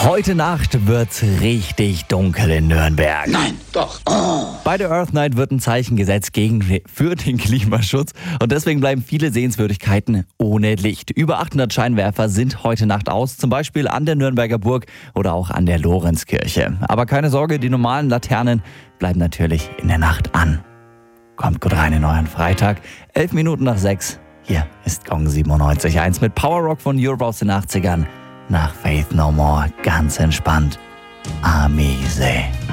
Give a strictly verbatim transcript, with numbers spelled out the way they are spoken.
Heute Nacht wird's richtig dunkel in Nürnberg. Nein, doch. Oh. Bei der Earth Night wird ein Zeichen gesetzt gegen, für den Klimaschutz und deswegen bleiben viele Sehenswürdigkeiten ohne Licht. Über achthundert Scheinwerfer sind heute Nacht aus, zum Beispiel an der Nürnberger Burg oder auch an der Lorenzkirche. Aber keine Sorge, die normalen Laternen bleiben natürlich in der Nacht an. Kommt gut rein in euren Freitag. Elf Minuten nach sechs. Hier ist Gong siebenundneunzig Komma eins mit Power Rock von Europe aus den achtzigern. Nach Faith No More, ganz entspannt. Amise.